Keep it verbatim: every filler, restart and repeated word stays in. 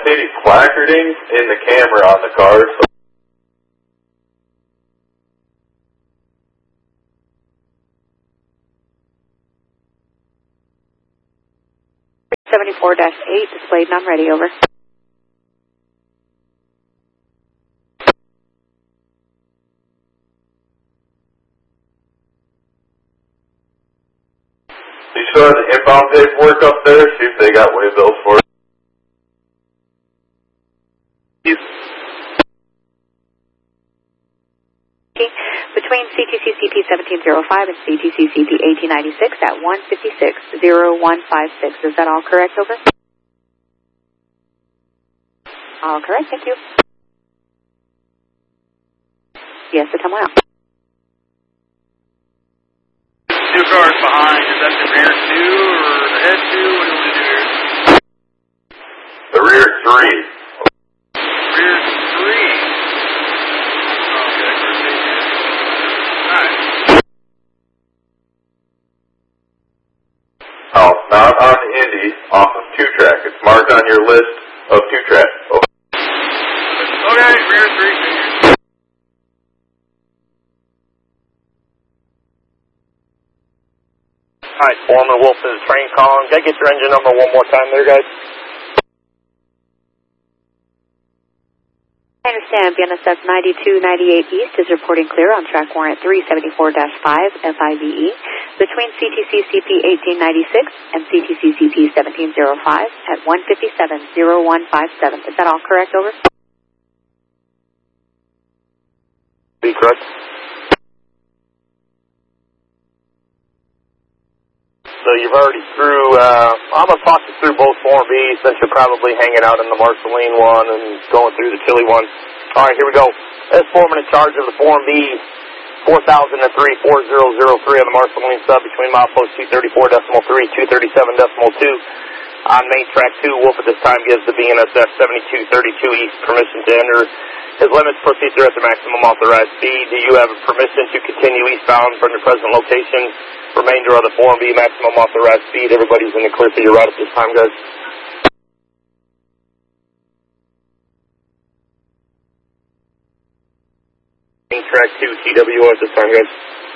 any placarding in the camera on the car. So seventy-four dash eight displayed and I'm ready, over. you still have the inbound paperwork up there? See if they got waybills for it. Between C T C C P seventeen oh five and C T C C P eighteen ninety-six at one fifty-six oh one five six. Is that all correct, over? All correct, thank you. Yes, the time went out. Two cars behind. Is that the rear two or the head two? What do you want to do here? The rear three. Rear three. Okay, alright. Oh, not on the Indy, off of two track. It's marked on your list of two track. Oh. Okay, rear three. Alright, Foreman Wolf is train calling. Can I get your engine number one more time there, guys? I understand B N S F ninety-two ninety-eight East is reporting clear on track warrant three seventy-four dash five F I V E between C T C C P eighteen ninety-six and C T C C P seventeen oh five at one fifty-seven oh one five seven. Is that all correct, over? Be correct. So you've already through, uh, I'm going to talk you through both Form B since you're probably hanging out in the Marceline one and going through the Chili one. All right, here we go. This foreman in charge of the Form B four thousand three four zero zero three on the Marceline sub between milepost two thirty-four decimal three, two thirty-seven decimal two. On main track two, Wolf at this time gives the B N S F seventy-two thirty-two East permission to enter his limits, proceed through at the maximum authorized speed. Do you have permission to continue eastbound from your present location? Remainder of the Form B, maximum authorized speed. Everybody's in the clear for your route at this time, guys. Main track two, T W O at this time, guys.